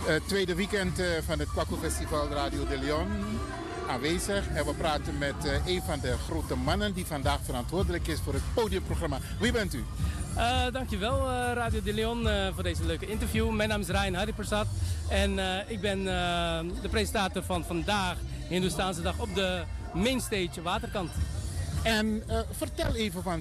Tweede weekend van het Kwaku Festival Radio de Leon aanwezig. En we praten met een van de grote mannen die vandaag verantwoordelijk is voor het podiumprogramma. Wie bent u? Dankjewel Radio de Leon voor deze leuke interview. Mijn naam is Ryan Hariprasad en ik ben de presentator van vandaag, Hindoestaanse dag, op de mainstage waterkant. En vertel even van